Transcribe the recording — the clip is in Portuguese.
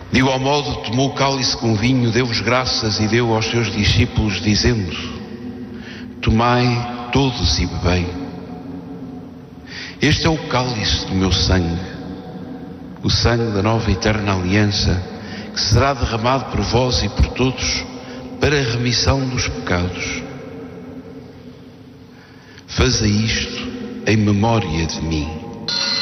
De igual modo, tomou o cálice com vinho, deu-vos graças e deu aos seus discípulos, dizendo: tomai todos e bebei. Este é o cálice do meu sangue, o sangue da nova e eterna aliança, que será derramado por vós e por todos para a remissão dos pecados. Fazei isto em memória de mim.